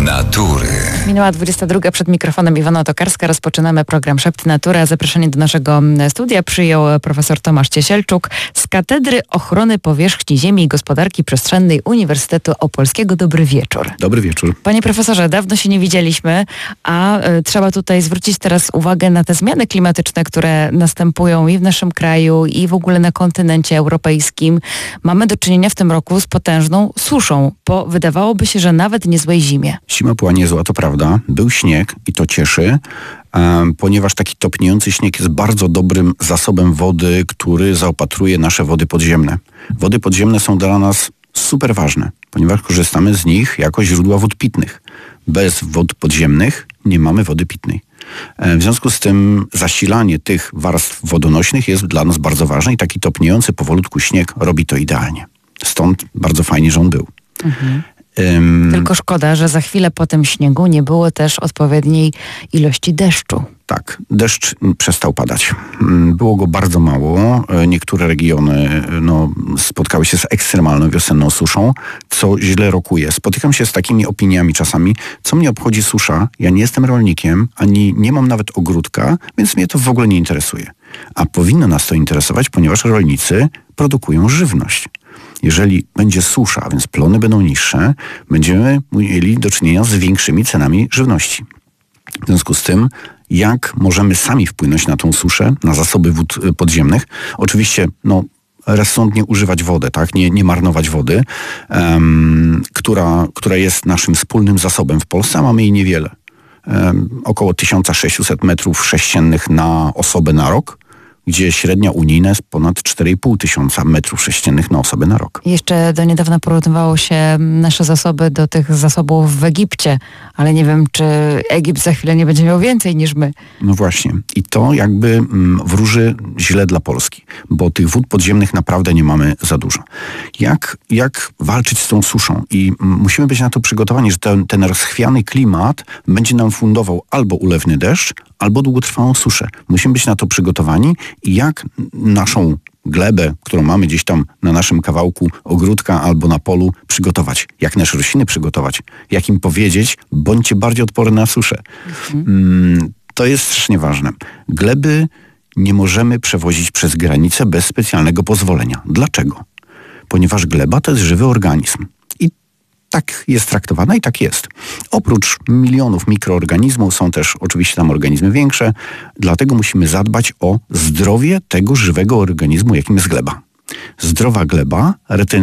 natury. Minęła 22. Przed mikrofonem Iwona Tokarska. Rozpoczynamy program Szept Natury, a zaproszenie do naszego studia przyjął profesor Tomasz Ciesielczuk z Katedry Ochrony Powierzchni Ziemi i Gospodarki Przestrzennej Uniwersytetu Opolskiego. Dobry wieczór. Dobry wieczór. Panie profesorze, dawno się nie widzieliśmy, a trzeba tutaj zwrócić teraz uwagę na te zmiany klimatyczne, które następują i w naszym kraju, i w ogóle na kontynencie europejskim. Mamy do czynienia w tym roku z potężną suszą, po wydawałoby się, że nawet niezłej zimie. Zima była niezła, to prawda. Był śnieg i to cieszy, ponieważ taki topniejący śnieg jest bardzo dobrym zasobem wody, który zaopatruje nasze wody podziemne. Wody podziemne są dla nas super ważne, ponieważ korzystamy z nich jako źródła wód pitnych. Bez wód podziemnych nie mamy wody pitnej. W związku z tym zasilanie tych warstw wodonośnych jest dla nas bardzo ważne i taki topniejący powolutku śnieg robi to idealnie. Stąd bardzo fajnie, że on był. Tylko szkoda, że za chwilę po tym śniegu nie było też odpowiedniej ilości deszczu. Tak, deszcz przestał padać. Było go bardzo mało. Niektóre regiony spotkały się z ekstremalną wiosenną suszą, co źle rokuje. Spotykam się z takimi opiniami czasami, co mnie obchodzi susza. Ja nie jestem rolnikiem, ani nie mam nawet ogródka, więc mnie to w ogóle nie interesuje. A powinno nas to interesować, ponieważ rolnicy produkują żywność. Jeżeli będzie susza, a więc plony będą niższe, będziemy mieli do czynienia z większymi cenami żywności. W związku z tym, jak możemy sami wpłynąć na tą suszę, na zasoby wód podziemnych? Oczywiście, rozsądnie używać wodę, tak? Nie marnować wody, która jest naszym wspólnym zasobem w Polsce, a mamy jej niewiele. Około 1600 metrów sześciennych na osobę na rok, gdzie średnia unijna jest ponad 4500 metrów sześciennych na osobę na rok. Jeszcze do niedawna porównywało się nasze zasoby do tych zasobów w Egipcie, ale nie wiem, czy Egipt za chwilę nie będzie miał więcej niż my. No właśnie. I to jakby wróży źle dla Polski, bo tych wód podziemnych naprawdę nie mamy za dużo. Jak walczyć z tą suszą? I musimy być na to przygotowani, że ten rozchwiany klimat będzie nam fundował albo ulewny deszcz, albo długotrwałą suszę. Musimy być na to przygotowani i jak naszą glebę, którą mamy gdzieś tam na naszym kawałku ogródka albo na polu przygotować. Jak nasze rośliny przygotować. Jak im powiedzieć, bądźcie bardziej odporne na suszę. To jest strasznie ważne. Gleby nie możemy przewozić przez granicę bez specjalnego pozwolenia. Dlaczego? Ponieważ gleba to jest żywy organizm. Tak jest traktowana i tak jest. Oprócz milionów mikroorganizmów są też oczywiście tam organizmy większe, dlatego musimy zadbać o zdrowie tego żywego organizmu, jakim jest gleba. Zdrowa gleba